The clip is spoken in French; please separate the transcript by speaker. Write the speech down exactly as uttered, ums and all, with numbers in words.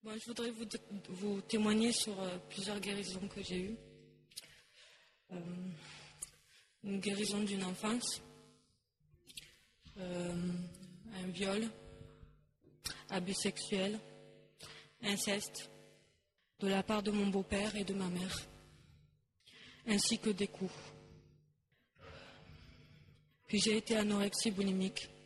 Speaker 1: Bon, je voudrais vous, vous témoigner sur euh, plusieurs guérisons que j'ai eues. Euh, une guérison d'une enfance, euh, un viol, abus sexuels, inceste, de la part de mon beau-père et de ma mère, ainsi que des coups. Puis j'ai été anorexie boulimique.